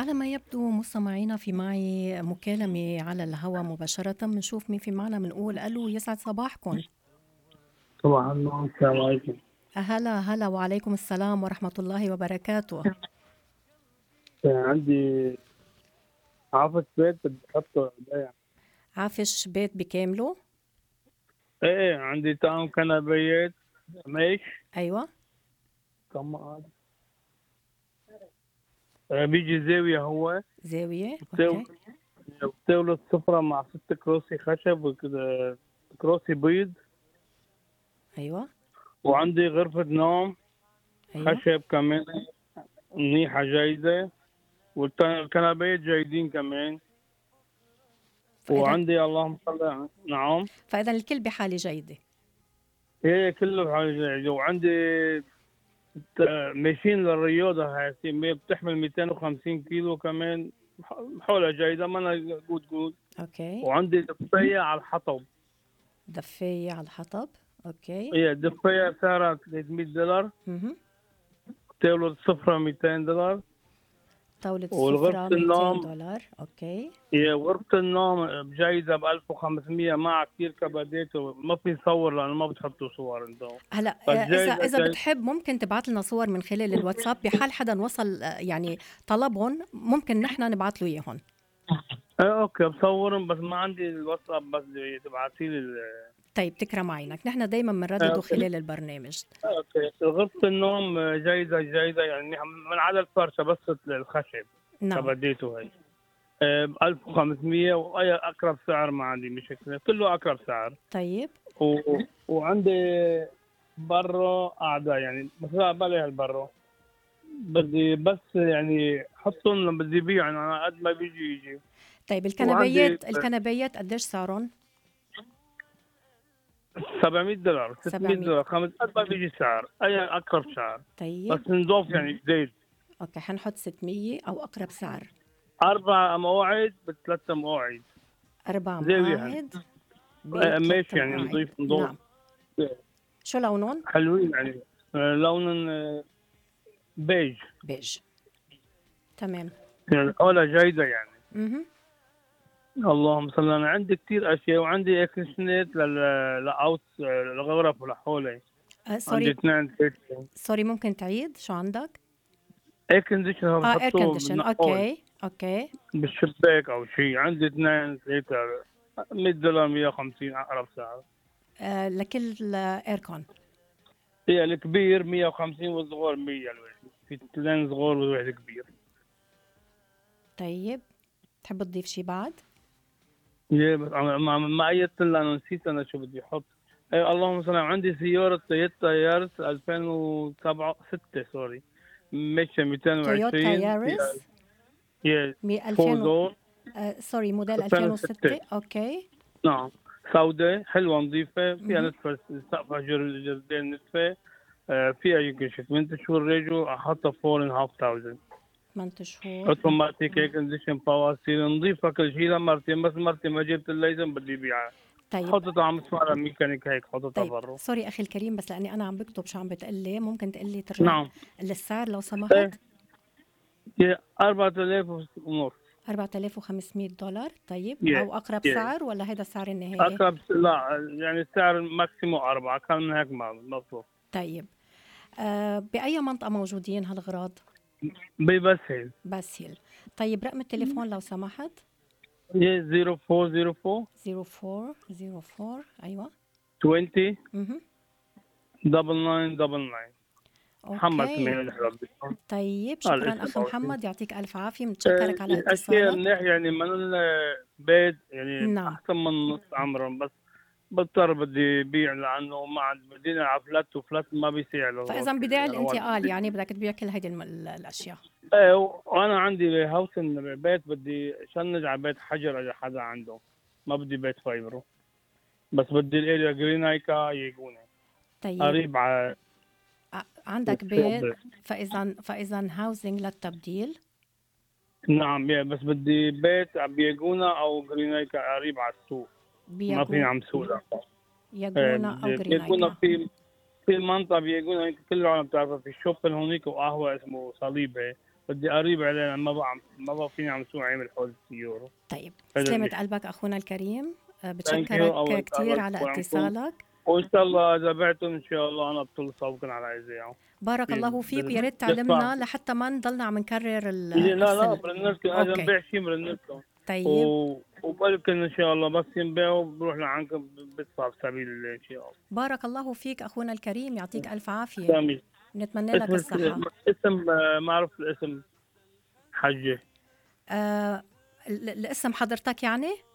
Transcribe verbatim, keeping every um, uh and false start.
على ما يبدو مستمعينا في معي مكالمة على الهواء مباشرة بنشوف مين في معنا بنقول ألو يسعد صباحكم. طبعا النوم. السلام عليكم. هلا هلا وعليكم السلام ورحمة الله وبركاته. كان عندي حافظ بيت بدي أحطه بيع. عافش بيت بكامله؟ إيه عندي طقم كنبيات ميش أيوة. كمان. آه، بيجي زاوية هو زاوية بتاول- أوكي. بتولد سفرة مع ست كروسي خشب وكده، كروسي بيض. أيوة. وعندي غرفة نوم أيوة. خشب كمان منيحة جيدة، والكنبيات جيدين كمان. فإذا وعندي اللهم صل على- نعم. فإذا الكل بحالة جيدة. ايه كله بحاجة جيدة. وعندي ماشين للرياضة، هاي بتحمل مئتين وخمسين كيلو كمان، حولها جيدة، ما أنا جود جود. أوكي. وعندي دفاية على الحطب. دفاية على الحطب. أوكي. هي دفاية سعرها ثلاثمئة دولار، مهم. تولد الصفرة مئتين دولار. طاولة السفرة والغرفة مئتين النوم، دولار أوكي. هي غرفة النوم جيدة ب ألف وخمسمئة، مع كثير كبدات، وما في صور لأنه ما بتحطوا صور انتم. هلا آه، اذا فالجيدة اذا جيدة. بتحب ممكن تبعت لنا صور من خلال الواتساب بحال حدا وصل آه، يعني طلبهم ممكن نحن نبعت له اياهم. ايه اوكي بصورهم، بس ما عندي الواتساب، بس تبعتي لي ال- طيب تكرم عينك، نحن دايما إيه، بنردده اوكي. خلال البرنامج. اوكي غرفة النوم جيدة جيدة، يعني من على الفرشة بس الخشب نعم. كبديته هي. ب ألف وخمسمئة، واي اقرب سعر ما عندي مشكلة، كله اقرب سعر. طيب. و... وعندي برا قاعدة، يعني بس لا بلا البرا، بدي بس يعني حطهم لما بدي بيع، يعني انا قد ما بيجي يجي. طيب وعندي الكنبيات الكنبيات قديش سعرهم؟ سبعمئة دولار ستمئة سبعمية. دولار خمس، قد ما بيجي سعر، اي اقرب سعر. بس طيب نضاف يعني جديد. اوكي حنحط ستمية او اقرب سعر. اربع مواعيد بثلاث مواعيد اربع زاوية هن. مقاعد آه، بثلاث ماشي، يعني مقاعد نضيف نضاف. نعم. شو لونهم؟ حلوين يعني. آه، لون آه، بيج. بيج. تمام. يعني الأولى جيدة يعني. اها. اللهم صل على، عندي كتير أشياء، وعندي اكسنيت لل لأوت الغرف ولحولي. آه عندي سوري. اثنين ثلاثة. سوري ممكن تعيد شو عندك؟ اير كونديشن اه اير بحطوه كونديشن بالنقال اوكي اوكي. بالشباك أو شيء. عندي اثنين ثلاثة، مئة دولار مئة وخمسين أقرب سعر. آه لكل ايركون. هي الكبير مئة وخمسين والصغار مئة الواحد، في اثنين صغار وواحد كبير. طيب تحب تضيف شي بعد؟ يا بس أنا ما ما أيدت لأنه نسيت أنا شو بدي أحط. أي اللهم صل على، عندي سيارة تويوتا يارس ألفين وسبعة ستة سوري، ماشية تويوتا مئتين وعشرين، فيها يارس. هي مي فور ألفين و... دور آه سوري موديل ألفين وستة. ألفين وستة اوكي. نعم. سوداء حلوة نظيفة، فيها اها. نتفة سقفها جر- جردين نتفة. آه، فيها يمكن شي ثمانية شهور ريجو، أحطها فور اند هاف ثاوزند. ثمانية شهور. اوتوماتيك هيك كونديشن باور سير، نظيفة كل شيء لمرتين، بس مرتي ما جبت الليزم بدي بيعها. طيب. حطيتها عم اسمع ميكانيك هيك، حطيتها طيب برا. سوري اخي الكريم بس لاني انا عم بكتب شو عم بتقلي ممكن تقلي ترجع نعم. للسعر لو ايه سمحت؟ هي أربعة آلاف ونص. أربعة آلاف وخمسمية دولار. طيب يه او اقرب يه سعر ولا هذا السعر النهائي؟ أقرب س- لا يعني السعر ماكسيمو أربعة، كان من هيك ما مطلوب. طيب. آه بأي منطقة موجودين هالغراض؟ ببسهل. باسيل. طيب رقم التليفون لو سمحت؟ يه زيرو فور زيرو فور صفر أربعة صفر أربعة ايوه. عشرين اها. دبل ناين دبل ناين. محمد اوكي. سمير الحرب. طيب على شكرا الاسم اخ أول شيء. محمد يعطيك الف عافيه آه، متشكرك على أشياء اتصالك. منيح يعني، من البيت يعني نعم. أحسن من نص عمرهم، بس بضطر بدي بيع لأنه ما عند بدينا على فلت، وفلت ما بيسيع الأغراض فاذا كلها بداعي يعني هو. الانتقال يعني بدك تبيع كل هيدي الم- ال- الاشياء. ايه وانا عندي هاوسن بيت، بدي شنج على بيت حجر اذا حدا عنده، ما بدي بيت فايبرو، بس بدي الاريا جرينايكا يجوني طيب. قريب على ع- عندك بيت. السوق. فاذا فاذا هاوزنج للتبديل. نعم يا، بس بدي بيت بيجونا او جرينايكا قريب على السوق، ما فيني بياجو عم سوق. إيه، ياجونا او بدي بيجونا جرينايكا. في في المنطقة بيجونا، هيك كل العالم بتعرفها، في شوبن هونيك وقهوة اسمه صليب هيك، بدي قريب علينا، ما بقى ما بقى فيني عم سوق عامل حوالي السيارة. طيب، هذا سلامة الإشي. قلبك أخونا الكريم، آه، ثانك يو. الله بتشكرك كتير الله على يكون عنكم، اتصالك. وإن شاء الله إذا بعتم إن شاء الله أنا بطل صوبكم على إذاعة. بارك الله فيك، ويا ريت بدفع. تعلمنا لحتى ما نضلنا عم نكرر لا لا الأسئلة. برنلكم، إذا أوكي، نبيع شيء برنلكم. طيب، و... وبلكن إن شاء الله بس ينبيعوا بروح لعنكم، بدفع بسبيل الله إن شاء الله. بارك الله فيك أخونا الكريم، يعطيك ألف عافية، سامي. نتمنى لك اسم الصحة. الك- اسم آه، ما أعرف الاسم. حجة. آه ال- الاسم حضرتك يعني؟